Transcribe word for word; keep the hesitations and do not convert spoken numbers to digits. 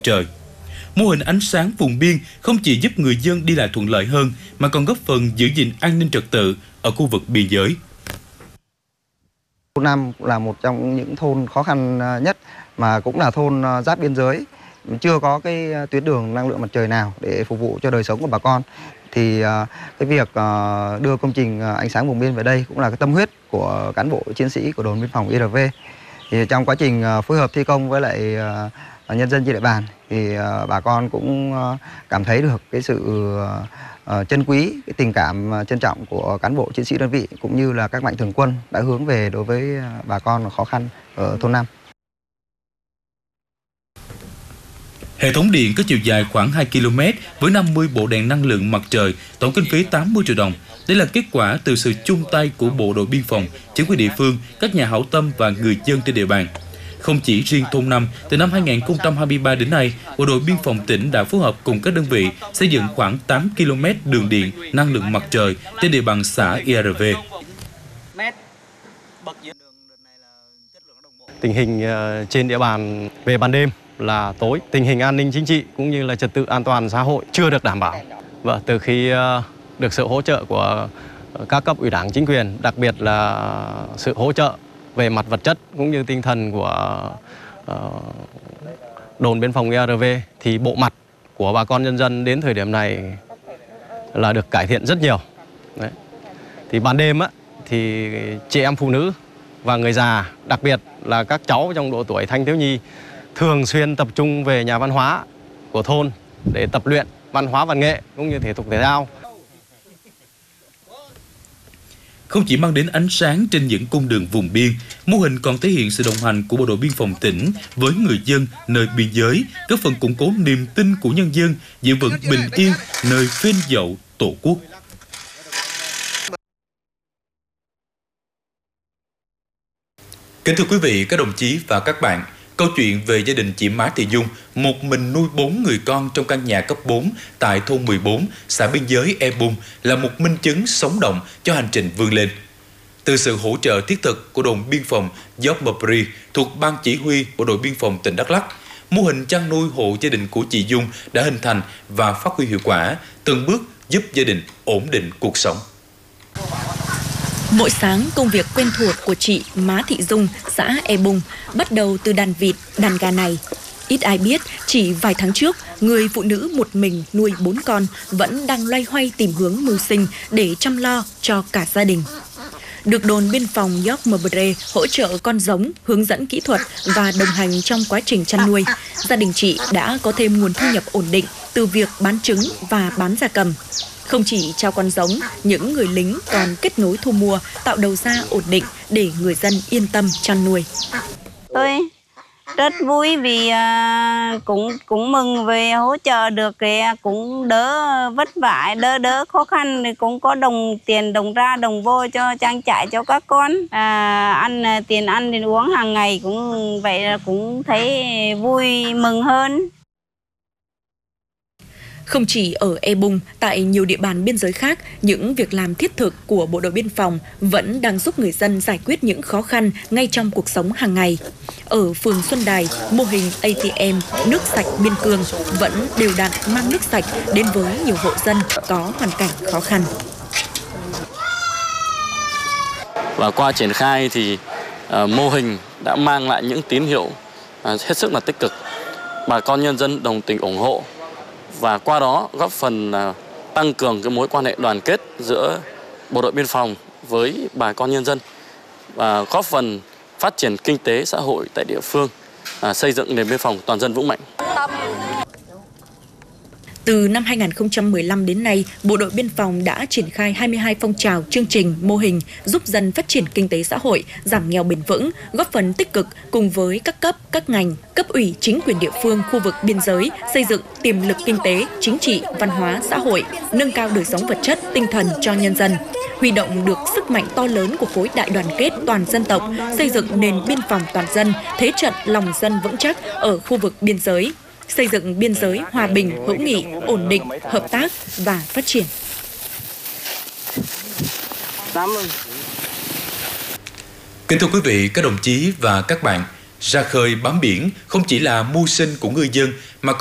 trời. Mô hình ánh sáng vùng biên không chỉ giúp người dân đi lại thuận lợi hơn mà còn góp phần giữ gìn an ninh trật tự ở khu vực biên giới. Thôn Năm là một trong những thôn khó khăn nhất mà cũng là thôn giáp biên giới, chưa có cái tuyến đường năng lượng mặt trời nào để phục vụ cho đời sống của bà con. Thì cái việc đưa công trình ánh sáng vùng biên về đây cũng là cái tâm huyết của cán bộ chiến sĩ của đồn biên phòng i rờ vê. Thì trong quá trình phối hợp thi công với lại nhân dân trên địa bàn thì bà con cũng cảm thấy được cái sự trân quý, cái tình cảm trân trọng của cán bộ chiến sĩ đơn vị cũng như là các mạnh thường quân đã hướng về đối với bà con khó khăn ở thôn Năm. Hệ thống điện có chiều dài khoảng hai ki lô mét với năm mươi bộ đèn năng lượng mặt trời, tổng kinh phí tám mươi triệu đồng. Đây là kết quả từ sự chung tay của bộ đội biên phòng, chính quyền địa phương, các nhà hảo tâm và người dân trên địa bàn. Không chỉ riêng thôn Năm, từ năm hai nghìn không trăm hai mươi ba đến nay, bộ đội biên phòng tỉnh đã phối hợp cùng các đơn vị xây dựng khoảng tám ki lô mét đường điện năng lượng mặt trời trên địa bàn xã i rờ vê. Tình hình trên địa bàn về ban đêm là tối, tình hình an ninh chính trị cũng như là trật tự an toàn xã hội chưa được đảm bảo. Và từ khi được sự hỗ trợ của các cấp ủy đảng chính quyền, đặc biệt là sự hỗ trợ về mặt vật chất cũng như tinh thần của đồn biên phòng i rờ vê thì bộ mặt của bà con nhân dân đến thời điểm này là được cải thiện rất nhiều. Đấy. Thì ban đêm á, thì chị em phụ nữ và người già, đặc biệt là các cháu trong độ tuổi thanh thiếu nhi thường xuyên tập trung về nhà văn hóa của thôn để tập luyện văn hóa văn nghệ cũng như thể dục thể thao. Không chỉ mang đến ánh sáng trên những cung đường vùng biên, mô hình còn thể hiện sự đồng hành của bộ đội biên phòng tỉnh với người dân nơi biên giới, góp phần củng cố niềm tin của nhân dân giữ vững bình yên nơi phên dậu Tổ quốc. Kính thưa quý vị, các đồng chí và các bạn, câu chuyện về gia đình chị Má Thị Dung, một mình nuôi bốn người con trong căn nhà cấp bốn tại thôn mười bốn, xã biên giới E Bung là một minh chứng sống động cho hành trình vươn lên. Từ sự hỗ trợ thiết thực của đồn biên phòng Gióc Mờ Pri thuộc Ban Chỉ huy Bộ đội Biên phòng tỉnh Đắk Lắk, mô hình chăn nuôi hộ gia đình của chị Dung đã hình thành và phát huy hiệu quả, từng bước giúp gia đình ổn định cuộc sống. Mỗi sáng, công việc quen thuộc của chị Má Thị Dung, xã E Bung, bắt đầu từ đàn vịt, đàn gà này. Ít ai biết, chỉ vài tháng trước, người phụ nữ một mình nuôi bốn con vẫn đang loay hoay tìm hướng mưu sinh để chăm lo cho cả gia đình. Được đồn biên phòng Gióc Mờ Bre hỗ trợ con giống, hướng dẫn kỹ thuật và đồng hành trong quá trình chăn nuôi, gia đình chị đã có thêm nguồn thu nhập ổn định từ việc bán trứng và bán gia cầm. Không chỉ trao con giống, những người lính còn kết nối thu mua, tạo đầu ra ổn định để người dân yên tâm chăn nuôi. Tôi rất vui vì cũng cũng mừng về hỗ trợ được thì cũng đỡ vất vả, đỡ đỡ khó khăn, thì cũng có đồng tiền đồng ra đồng vô cho trang trải cho các con. À, ăn tiền ăn tiền uống hàng ngày cũng vậy là cũng thấy vui mừng hơn. Không chỉ ở E Bung, tại nhiều địa bàn biên giới khác, những việc làm thiết thực của bộ đội biên phòng vẫn đang giúp người dân giải quyết những khó khăn ngay trong cuộc sống hàng ngày. Ở phường Xuân Đài, mô hình a tê em nước sạch Biên Cương vẫn đều đặn mang nước sạch đến với nhiều hộ dân có hoàn cảnh khó khăn. Và qua triển khai thì uh, mô hình đã mang lại những tín hiệu uh, hết sức là tích cực. Bà con nhân dân đồng tình ủng hộ. Và qua đó góp phần tăng cường cái mối quan hệ đoàn kết giữa bộ đội biên phòng với bà con nhân dân và góp phần phát triển kinh tế xã hội tại địa phương, xây dựng nền biên phòng toàn dân vững mạnh. Từ năm hai nghìn không trăm mười lăm đến nay, Bộ đội Biên phòng đã triển khai hai mươi hai phong trào, chương trình, mô hình giúp dân phát triển kinh tế xã hội, giảm nghèo bền vững, góp phần tích cực cùng với các cấp, các ngành, cấp ủy, chính quyền địa phương, khu vực biên giới, xây dựng tiềm lực kinh tế, chính trị, văn hóa, xã hội, nâng cao đời sống vật chất, tinh thần cho nhân dân. Huy động được sức mạnh to lớn của khối đại đoàn kết toàn dân tộc, xây dựng nền biên phòng toàn dân, thế trận lòng dân vững chắc ở khu vực biên giới, xây dựng biên giới hòa bình, hữu nghị, ổn định, hợp tác và phát triển. Kính thưa quý vị, các đồng chí và các bạn, Ra khơi bám biển không chỉ là mưu sinh của ngư dân mà